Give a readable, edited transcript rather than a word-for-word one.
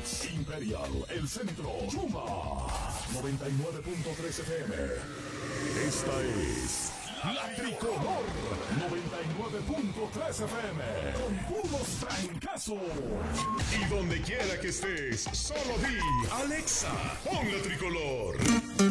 Phoenix, Imperial, El Centro, Chuma, 99.3 FM. Esta es La Tricolor, 99.3 FM, con puros trancazos. Y donde quiera que estés, solo di Alexa, pon La Tricolor.